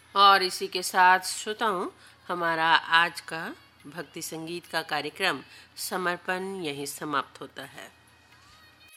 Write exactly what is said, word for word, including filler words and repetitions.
और इसी के साथ श्रोताओं, हमारा आज का भक्ति संगीत का कार्यक्रम समर्पण यहीं समाप्त होता है।